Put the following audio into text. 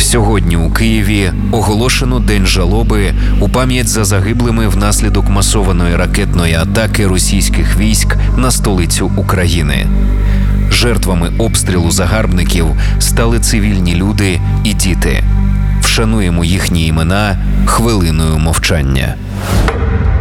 Сьогодні у Києві оголошено День жалоби у пам'ять за загиблими внаслідок масованої ракетної атаки російських військ на столицю України. Жертвами обстрілу загарбників стали цивільні люди і діти. Вшануємо їхні імена хвилиною мовчання.